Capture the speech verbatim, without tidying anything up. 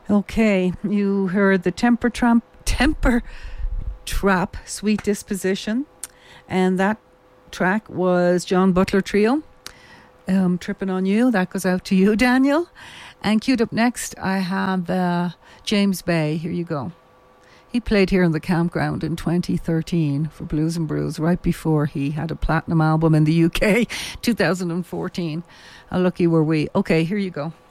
Okay, you heard the Temper Tramp, Temper Trap, Sweet Disposition, and that track was John Butler Trio. Um, Tripping on You, that goes out to you, Daniel. And queued up next, I have uh, James Bay. Here you go. He played here in the Campground in twenty thirteen for Blues and Brews, right before he had a platinum album in the U K, two thousand fourteen. How lucky were we? Okay, here you go.